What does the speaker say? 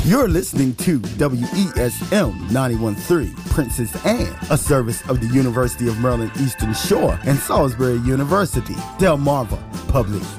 You're listening to WESM 91.3 Princess Anne, a service of the University of Maryland Eastern Shore and Salisbury University, Delmarva Public